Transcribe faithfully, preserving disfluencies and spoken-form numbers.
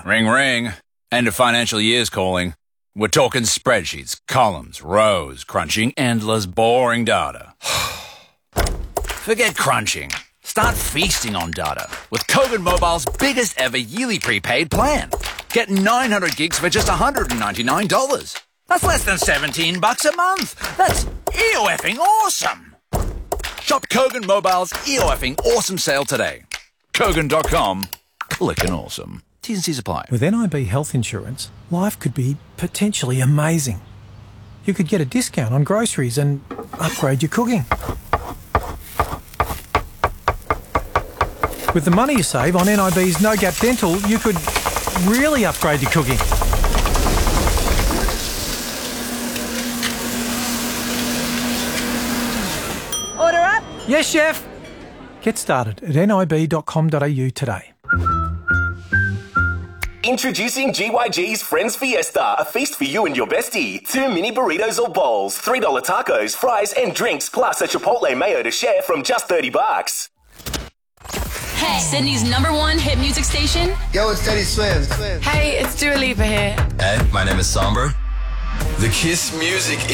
Ring, ring. End of financial year's calling. We're talking spreadsheets, columns, rows, crunching endless, boring data. Forget crunching. Start feasting on data with Kogan Mobile's biggest ever yearly prepaid plan. Get nine hundred gigs for just one hundred ninety-nine dollars. That's less than seventeen bucks a month. That's E-O-effing awesome. Shop Kogan Mobile's E-O-effing awesome sale today. Kogan dot com. Clickin' awesome. T's and C's apply. With N I B health insurance, life could be potentially amazing. You could get a discount on groceries and upgrade your cooking. With the money you save on N I B's No Gap Dental, you could really upgrade your cooking. Order up? Yes, chef. Get started at N I B dot com dot A U today. Introducing G Y G's Friends Fiesta, a feast for you and your bestie. Two mini burritos or bowls, three dollar tacos, fries and drinks, plus a Chipotle mayo to share from just thirty bucks. Hey, Sydney's number one hit music station. Yo, it's Teddy Swims. Hey, it's Dua Lipa here. Hey, my name is Somber. The Kiss Music